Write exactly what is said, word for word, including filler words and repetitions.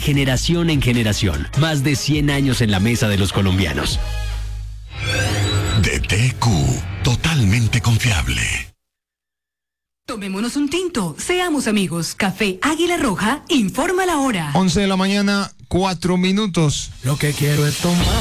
generación en generación. Más de cien años en la mesa de los colombianos. D T Q, totalmente confiable. Tomémonos un tinto, seamos amigos. Café Águila Roja, informa la hora. once de la mañana, cuatro minutos. Lo que quiero es tomar.